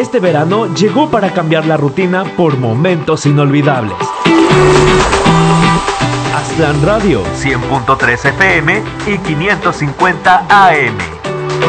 Este verano llegó para cambiar la rutina por momentos inolvidables. Aztlán Radio 100.3 FM y 550 AM.